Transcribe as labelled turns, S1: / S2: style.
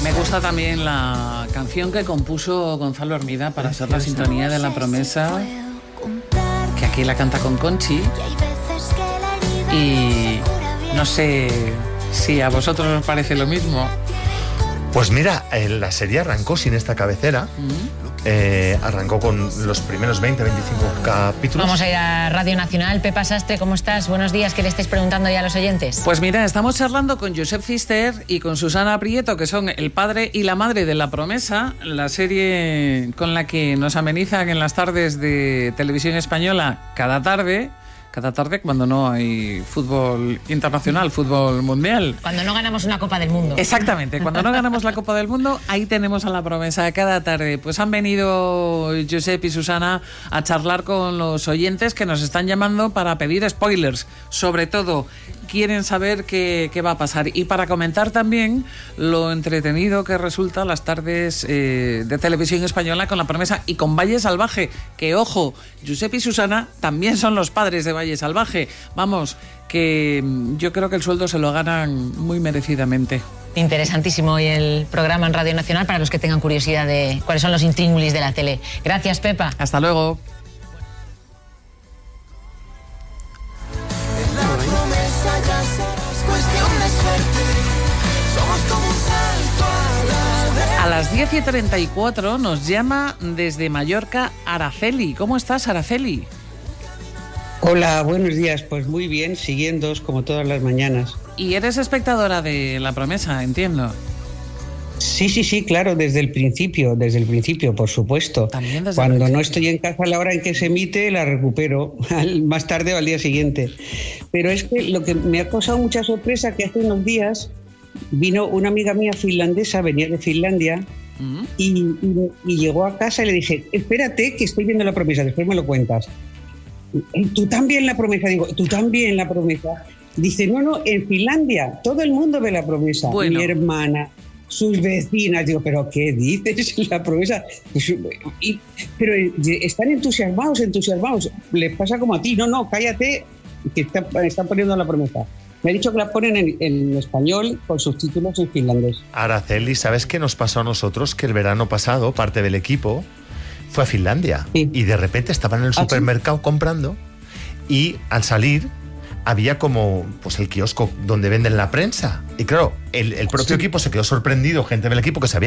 S1: Me gusta también la canción que compuso Gonzalo Hermida para ser la sintonía de La Promesa, que aquí la canta con Conchi. Y no sé si a vosotros os parece lo mismo.
S2: Pues mira, la serie arrancó sin esta cabecera. Arrancó con los primeros 20, 25 capítulos.
S3: Vamos a ir a Radio Nacional. Pepa Sastre, ¿cómo estás? Buenos días, ¿qué le estáis preguntando ya a los oyentes?
S1: Pues mira, estamos charlando con Josep Fister y con Susana Prieto, que son el padre y la madre de La Promesa, la serie con la que nos amenizan en las tardes de Televisión Española cada tarde cuando no hay fútbol internacional, fútbol mundial.
S3: Cuando no ganamos una Copa del Mundo.
S1: Exactamente, cuando no ganamos la Copa del Mundo, ahí tenemos a La Promesa cada tarde. Pues han venido Josep y Susana a charlar con los oyentes que nos están llamando para pedir spoilers. Sobre todo, quieren saber qué va a pasar. Y para comentar también lo entretenido que resulta las tardes de Televisión Española con La Promesa y con Valle Salvaje. Que, ojo, Josep y Susana también son los padres de Valle Salvaje. Vamos, que yo creo que el sueldo se lo ganan muy merecidamente.
S3: Interesantísimo hoy el programa en Radio Nacional para los que tengan curiosidad de cuáles son los intríngulis de la tele. Gracias, Pepa.
S1: Hasta luego. A las 10:34 nos llama desde Mallorca Araceli. ¿Cómo estás, Araceli?
S4: Hola, buenos días. Pues muy bien, siguiéndoos como todas las mañanas.
S1: Y eres espectadora de La Promesa, entiendo.
S4: Sí, claro, desde el principio, por supuesto.
S1: También desde
S4: Cuando no estoy en casa a la hora en que se emite, la recupero más tarde o al día siguiente. Pero es que lo que me ha causado mucha sorpresa que hace unos días vino una amiga mía finlandesa, venía de Finlandia, y llegó a casa y le dije, espérate que estoy viendo La Promesa, después me lo cuentas. ¿Tú también La Promesa? Digo, ¿tú también La Promesa? Dice, no, en Finlandia todo el mundo ve La Promesa.
S1: Bueno.
S4: Mi hermana, sus vecinas. Digo, ¿pero qué dices? La Promesa. Pero están entusiasmados. Les pasa como a ti. No, cállate, que están poniendo La Promesa. Me ha dicho que la ponen en español con subtítulos en finlandés.
S2: Araceli, ¿sabes qué nos pasó a nosotros? Que el verano pasado parte del equipo fue a Finlandia, sí. Y de repente estaban en el supermercado comprando y al salir había como pues el kiosco donde venden la prensa. Y claro, el propio equipo se quedó sorprendido, gente del equipo que se había